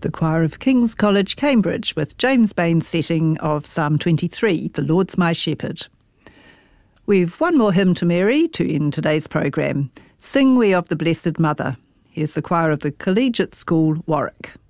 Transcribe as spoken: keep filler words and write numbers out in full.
The choir of King's College, Cambridge, with James Bain's setting of Psalm twenty-three, The Lord's My Shepherd. We've one more hymn to Mary to end today's programme. Sing We of the Blessed Mother. Here's the choir of the Collegiate School, Warwick.